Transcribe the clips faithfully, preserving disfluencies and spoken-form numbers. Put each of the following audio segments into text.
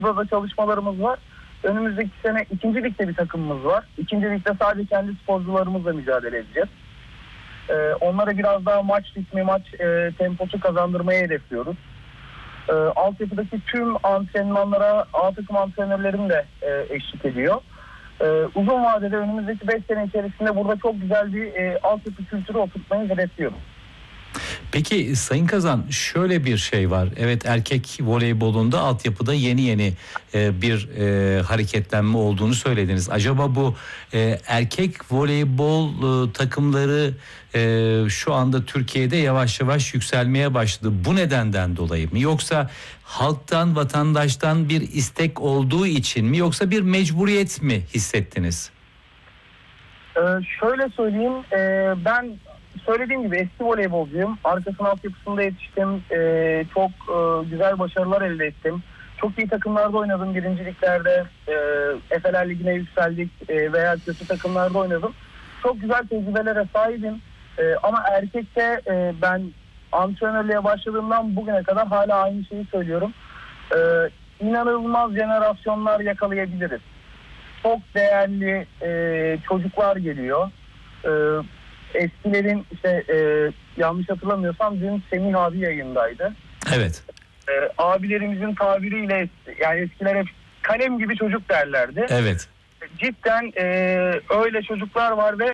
Burada çalışmalarımız var. Önümüzdeki sene ikinci ligde bir takımımız var. İkinci ligde sadece kendi sporcularımızla mücadele edeceğiz. Ee, onlara biraz daha maç ritmi, maç e, temposu kazandırmayı hedefliyoruz. Ee, altyapıdaki tüm antrenmanlara A takım antrenörlerim de e, eşlik ediyor. Ee, uzun vadede önümüzdeki beş sene içerisinde burada çok güzel bir e, altyapı kültürü oturtmayı hedefliyorum. Peki Sayın Kazan, şöyle bir şey var. Evet, erkek voleybolunda altyapıda yeni yeni e, bir e, hareketlenme olduğunu söylediniz. Acaba bu e, erkek voleybol e, takımları e, şu anda Türkiye'de yavaş yavaş yükselmeye başladı. Bu nedenden dolayı mı? Yoksa halktan, vatandaştan bir istek olduğu için mi? Yoksa bir mecburiyet mi hissettiniz? Ee, şöyle söyleyeyim, e, ben söylediğim gibi eski voleybolcuyum. Arkasının altyapısında yetiştim. Ee, çok e, güzel başarılar elde ettim. Çok iyi takımlarda oynadım. Birinciliklerde e, Efeler Ligi'ne yükseldik e, veya kötü takımlarda oynadım. Çok güzel tecrübelere sahibim. E, ama erkekte e, ben antrenörlüğe başladığımdan bugüne kadar hala aynı şeyi söylüyorum. E, inanılmaz jenerasyonlar yakalayabiliriz. Çok değerli e, çocuklar geliyor. E, Eskilerin işte e, yanlış hatırlamıyorsam dün Semih abi yayındaydı. Evet. E, abilerimizin tabiriyle yani eskiler hep kalem gibi çocuk derlerdi. Evet. Cidden e, öyle çocuklar var ve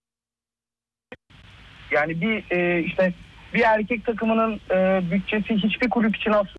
yani bir e, işte bir erkek takımının e, bütçesi hiçbir kulüp için aslında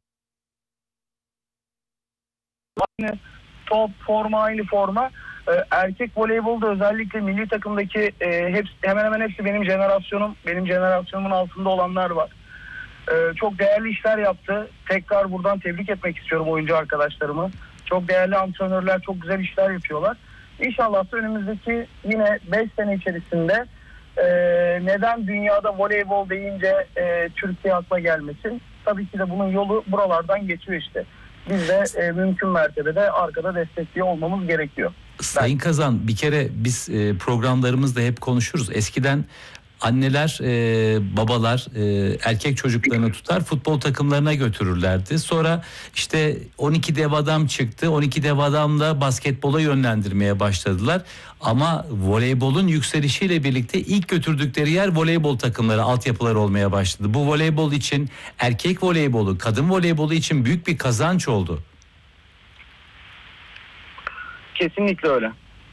aynı top, forma, aynı forma. Erkek voleybolda özellikle milli takımdaki e, hepsi, hemen hemen hepsi benim jenerasyonum, benim jenerasyonumun altında olanlar var. E, çok değerli işler yaptı. Tekrar buradan tebrik etmek istiyorum oyuncu arkadaşlarımı. Çok değerli antrenörler, çok güzel işler yapıyorlar. İnşallah da önümüzdeki yine beş sene içerisinde e, neden dünyada voleybol deyince e, Türkiye akla gelmesin? Tabii ki de bunun yolu buralardan geçiyor işte. Biz de e, mümkün mertebede arkada destekliyor olmamız gerekiyor. Sayın Kazan, bir kere biz e, programlarımızda hep konuşuruz. Eskiden anneler, e, babalar e, erkek çocuklarını tutar futbol takımlarına götürürlerdi. Sonra işte on iki dev adam çıktı. on iki dev adamla basketbola yönlendirmeye başladılar. Ama voleybolun yükselişiyle birlikte ilk götürdükleri yer voleybol takımları, altyapıları olmaya başladı. Bu voleybol için, erkek voleybolu, kadın voleybolu için büyük bir kazanç oldu. Kesinlikle öyle.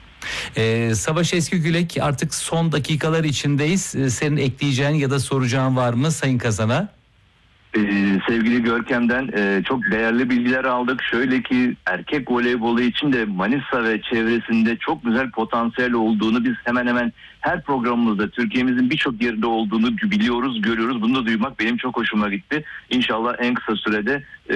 Ee, Savaş Eskigülek, artık son dakikalar içindeyiz. Ee, senin ekleyeceğin ya da soracağın var mı Sayın Kazan'a? Ee, sevgili Görkem'den e, çok değerli bilgiler aldık. Şöyle ki erkek voleybolu için de Manisa ve çevresinde çok güzel potansiyel olduğunu biz hemen hemen her programımızda Türkiye'mizin birçok yerinde olduğunu biliyoruz, görüyoruz. Bunu da duymak benim çok hoşuma gitti. İnşallah en kısa sürede e,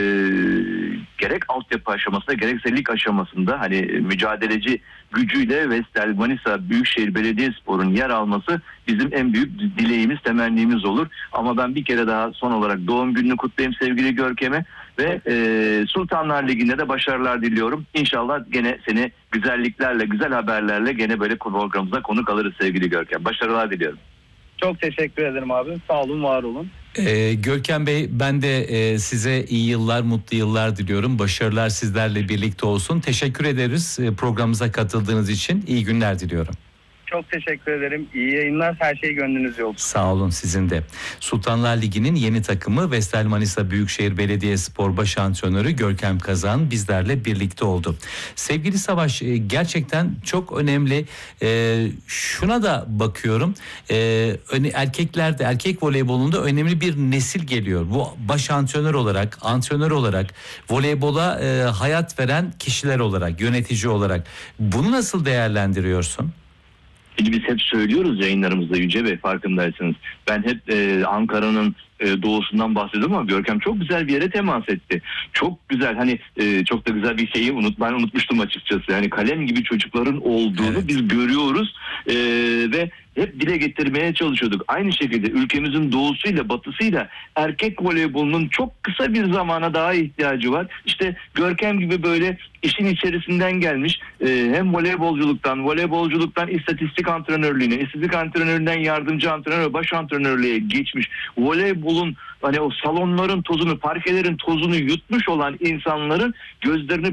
gerek altyapı aşamasında gerekse lig aşamasında hani mücadeleci gücüyle Vestel Manisa Büyükşehir Belediyespor'un yer alması bizim en büyük dileğimiz, temennimiz olur. Ama ben bir kere daha son olarak doğum gününü kutlayayım sevgili Görkem'e ve e, Sultanlar Ligi'nde de başarılar diliyorum. İnşallah gene seni güzelliklerle, güzel haberlerle gene böyle programımıza konuk alırız sevgili Görkem. Başarılar diliyorum. Çok teşekkür ederim abi. Sağ olun, var olun. Ee, Görkem Bey, ben de e, size iyi yıllar, mutlu yıllar diliyorum. Başarılar sizlerle birlikte olsun. Teşekkür ederiz e, programımıza katıldığınız için. İyi günler diliyorum. Çok teşekkür ederim. İyi yayınlar. Her şey gönlünüzce olsun. Sağ olun, sizin de. Sultanlar Ligi'nin yeni takımı Vestel Manisa Büyükşehir Belediyespor Baş Antrenörü Görkem Kazan bizlerle birlikte oldu. Sevgili Savaş, gerçekten çok önemli. Ee, şuna da bakıyorum. Ee, erkeklerde, erkek voleybolunda önemli bir nesil geliyor. Bu baş antrenör olarak, antrenör olarak, voleybola e, hayat veren kişiler olarak, yönetici olarak. Bunu nasıl değerlendiriyorsun? Biz hep söylüyoruz yayınlarımızda Yüce Bey, farkındaysanız. Ben hep e, Ankara'nın e, doğusundan bahsediyorum ama Görkem çok güzel bir yere temas etti. Çok güzel, hani e, çok da güzel bir şeyi unut, ben unutmuştum açıkçası. Yani kalem gibi çocukların olduğunu evet. biz görüyoruz e, ve hep dile getirmeye çalışıyorduk. Aynı şekilde ülkemizin doğusuyla batısıyla erkek voleybolunun çok kısa bir zamana daha ihtiyacı var. İşte Görkem gibi böyle işin içerisinden gelmiş, e, hem voleybolculuktan, voleybolculuktan istatistik antrenörlüğüne, istatistik antrenöründen yardımcı antrenör ve baş antrenörlüğe geçmiş, voleybolun hani o salonların tozunu, parkelerin tozunu yutmuş olan insanların gözlerini